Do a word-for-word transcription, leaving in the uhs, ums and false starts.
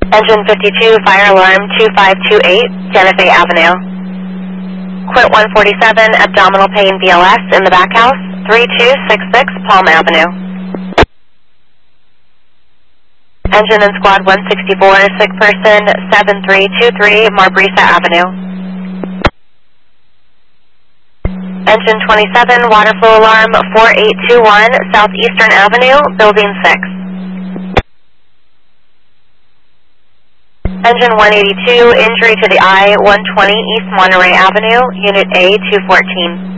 Engine fifty-two, fire alarm two five two eight, Santa Fe Avenue. Quit one forty-seven, abdominal pain B L S in the back house, three two six six Palm Avenue. Engine and squad one sixty-four, sick person seven three two three, Marbrisa Avenue. Engine twenty-seven, water flow alarm four eight two one, Southeastern Avenue, building six. Engine one eighty-two, injury to the eye, one twenty East Monterey Avenue, Unit A two fourteen.